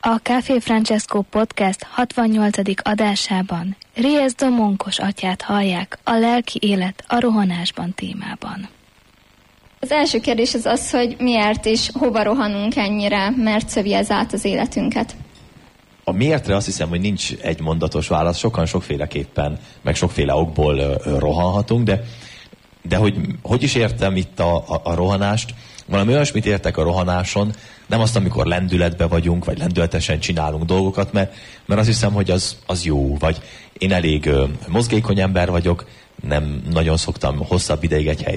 A Café Francesco Podcast 68. adásában Ries Domonkos atyát hallják a lelki élet a rohanásban témában. Az első kérdés az, hogy miért és hova rohanunk ennyire, mert szövi ez át az életünket. A miértre azt hiszem, hogy nincs egy mondatos válasz, sokan sokféleképpen, meg sokféle okból rohanhatunk, de hogy is értem itt a rohanást? Valami olyasmit értek a rohanáson, nem azt, amikor lendületbe vagyunk, vagy lendületesen csinálunk dolgokat, mert azt hiszem, hogy az jó, vagy én elég mozgékony ember vagyok, nem nagyon szoktam hosszabb ideig egy